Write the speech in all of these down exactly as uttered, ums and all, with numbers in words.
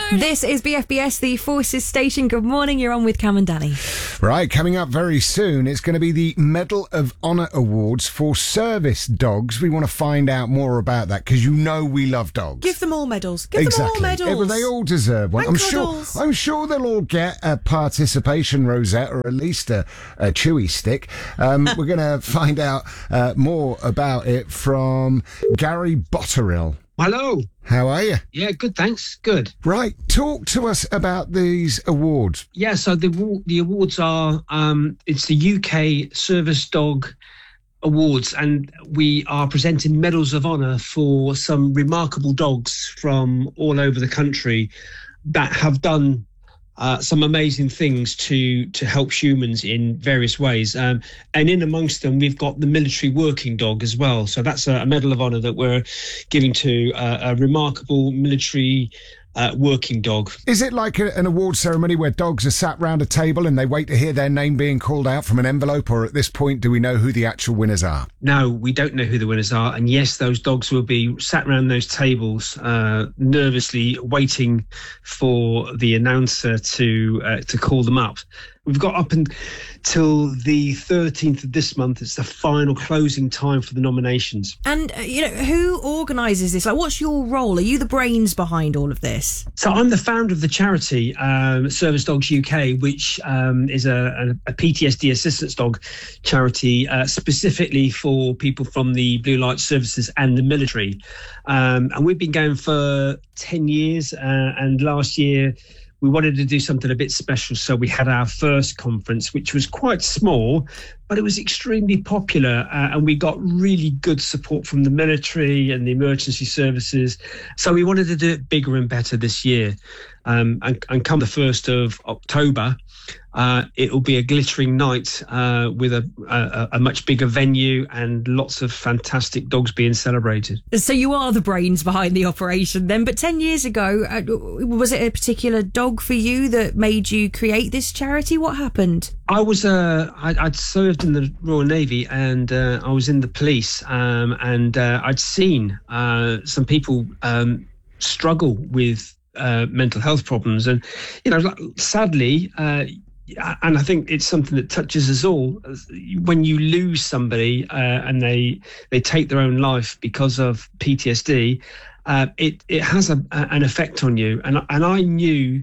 This is B F B S, the Forces Station. Good morning, you're on with Cam and Danny. Right, coming up very soon, it's going to be the Medal of Honor Awards for service dogs. We want to find out more about that because you know we love dogs. Give them all medals. Give exactly. them all medals. Yeah, well, they all deserve one. And I'm cuddles. sure. I'm sure they'll all get a participation rosette or at least a, a chewy stick. Um, we're going to find out uh, more about it from Gary Botterill. Hello. How are you? Yeah, good, thanks. Good. Right, talk to us about these awards. Yeah, so the the awards are, um, it's the U K Service Dog Awards, and we are presenting medals of honour for some remarkable dogs from all over the country that have done Uh, some amazing things to to help humans in various ways. Um, and in amongst them, we've got the military working dog as well. So that's a, a medal of honour that we're giving to uh, a remarkable military uh, working dog. Is it like a, an award ceremony where dogs are sat round a table and they wait to hear their name being called out from an envelope, or at this point do we know who the actual winners are? No, we don't know who the winners are. And yes, those dogs will be sat around those tables uh, nervously waiting for the announcer to uh, to call them up. We've got up until the thirteenth of this month. It's the final closing time for the nominations. And, uh, you know, who organises this? Like, what's your role? Are you the brains behind all of this? So I'm the founder of the charity, um, Service Dogs U K, which um, is a, a, a P T S D assistance dog charity uh, specifically for people from the Blue Light Services and the military. Um, and we've been going for ten years. Uh, and last year, we wanted to do something a bit special, so we had our first conference, which was quite small, but it was extremely popular, uh, and we got really good support from the military and the emergency services. So we wanted to do it bigger and better this year. Um, and, and come the first of October, uh, it will be a glittering night uh, with a, a, a much bigger venue and lots of fantastic dogs being celebrated. So you are the brains behind the operation then. But ten years ago, uh, was it a particular dog for you that made you create this charity? What happened? I was uh, I, I'd served in the Royal Navy, and uh, I was in the police, um, and uh, I'd seen uh, some people um, struggle with uh, mental health problems, and you know, sadly, uh, and I think it's something that touches us all. When you lose somebody uh, and they they take their own life because of P T S D, uh, it it has a, an effect on you, and and I knew.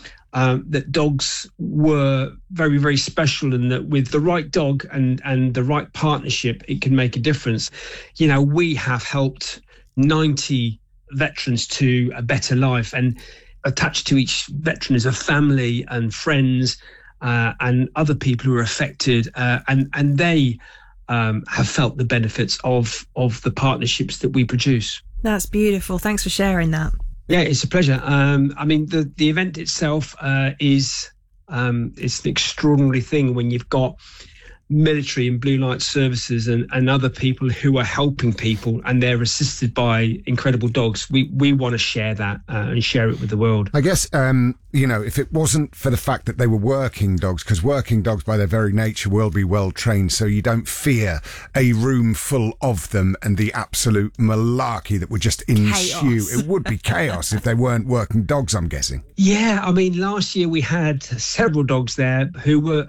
Um, that dogs were very, very special, and that with the right dog and, and the right partnership, it can make a difference. You know, we have helped ninety veterans to a better life, and attached to each veteran is a family and friends uh, and other people who are affected, uh, and, and they um, have felt the benefits of, of the partnerships that we produce. That's beautiful. Thanks for sharing that. Yeah, it's a pleasure. Um, I mean, the, the event itself uh, is um, it's an extraordinary thing when you've got military and blue light services and, and other people who are helping people, and they're assisted by incredible dogs. We we want to share that uh, and share it with the world. I guess, um, you know, if it wasn't for the fact that they were working dogs, because working dogs by their very nature will be well trained, so you don't fear a room full of them and the absolute malarkey that would just ensue. Chaos. It would be chaos if they weren't working dogs, I'm guessing. Yeah, I mean, last year we had several dogs there who were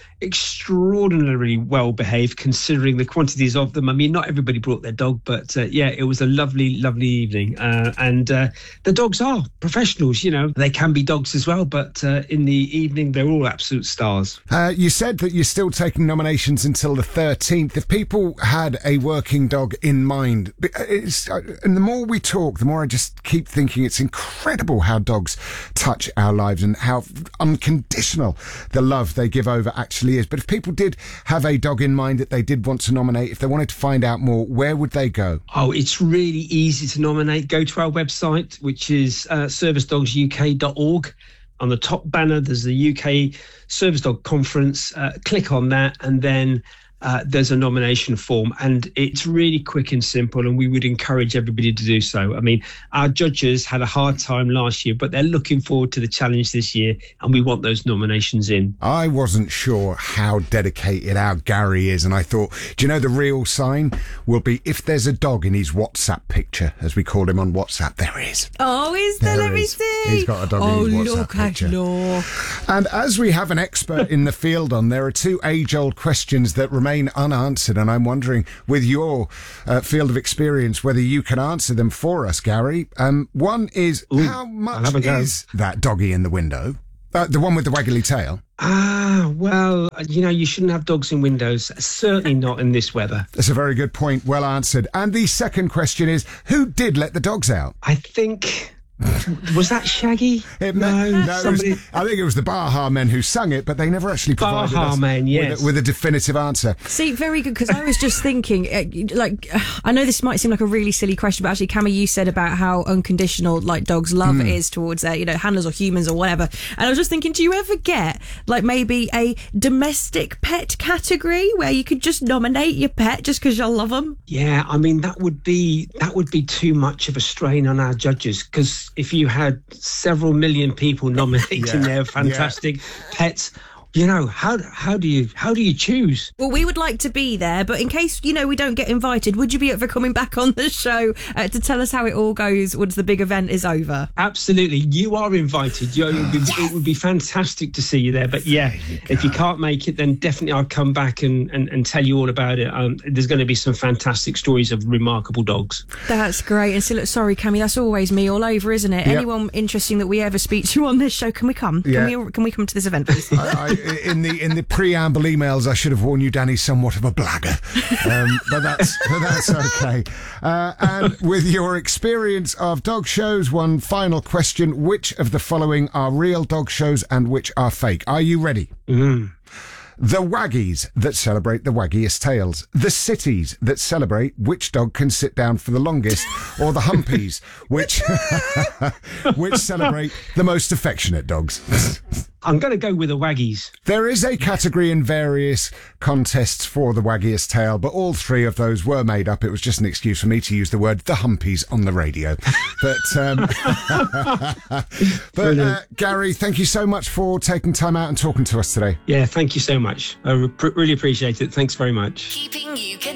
extraordinarily well behaved considering the quantities of them. I mean, not everybody brought their dog, but uh, yeah, it was a lovely, lovely evening. Uh, and uh, the dogs are professionals, you know, they can be dogs as well, but uh, in the evening, they're all absolute stars. Uh, you said that you're still taking nominations until the thirteenth. If people had a working dog in mind, it's, uh, and the more we talk, the more I just keep thinking it's incredible how dogs touch our lives and how unconditional the love they give over actually is. But if people did have a dog in mind that they did want to nominate, if they wanted to find out more, where would they go? Oh, it's really easy to nominate. Go to our website, which is uh, service dogs U K dot org. On the top banner, there's the U K Service Dog Conference. Uh, click on that, and then uh, there's a nomination form, and it's really quick and simple, and we would encourage everybody to do so. I mean, our judges had a hard time last year, but they're looking forward to the challenge this year, and we want those nominations in. I wasn't sure how dedicated our Gary is, and I thought, do you know the real sign will be if there's a dog in his WhatsApp picture, as we call him on WhatsApp. There he is. Oh, is there? There Let me is. see. He's got a dog oh, in his WhatsApp look picture. at Law. And as we have an expert in the field on, there are two age-old questions that remain unanswered, and I'm wondering, with your uh, field of experience, whether you can answer them for us, Gary. Um, one is, Ooh, how I'll much have a go. is that doggy in the window? Uh, the one with the waggly tail? Ah, well, you know, you shouldn't have dogs in windows, certainly not in this weather. That's a very good point. Well answered. And the second question is, who did let the dogs out? I think... Was that Shaggy? It no, may- no, it somebody... was, I think it was the Baha Men who sung it, but they never actually provided Baha us Men, yes. with, a, with a definitive answer. See, very good, because I was just thinking, uh, like, I know this might seem like a really silly question, but actually, Cammy, you said about how unconditional, like, dogs' love Mm. is towards their, you know, handlers or humans or whatever. And I was just thinking, do you ever get, like, maybe a domestic pet category where you could just nominate your pet just because you love them? Yeah, I mean, that would be that would be too much of a strain on our judges, because if you had several million people nominating Yeah, their fantastic pets, you know, how how do you how do you choose? Well, we would like to be there, but in case, you know, we don't get invited, would you be up for coming back on the show uh, to tell us how it all goes once the big event is over? Absolutely, you are invited. You, it, would be, it would be fantastic to see you there. But yeah, you if you can't make it, then definitely I'll come back and, and, and tell you all about it. Um, there's going to be some fantastic stories of remarkable dogs. That's great. And so, look, sorry, Cammy, that's always me all over, isn't it? Yep. Anyone interesting that we ever speak to on this show, can we come? Yeah. Can we can we come to this event, please? I, I, in the in the preamble emails, I should have warned you, Danny's somewhat of a blagger, um, but that's but that's okay. Uh, and with your experience of dog shows, one final question: which of the following are real dog shows and which are fake? Are you ready? Mm. The Waggies that celebrate the waggiest tails. The Cities that celebrate which dog can sit down for the longest. Or the Humpies, which which celebrate the most affectionate dogs. I'm going to go with the Waggies. There is a category in various contests for the waggiest tail, but all three of those were made up. It was just an excuse for me to use the word the Humpies on the radio. But, um, but uh, Gary, thank you so much for taking time out and talking to us today. Yeah, thank you so much. I re- really appreciate it. Thanks very much. Keeping you connected.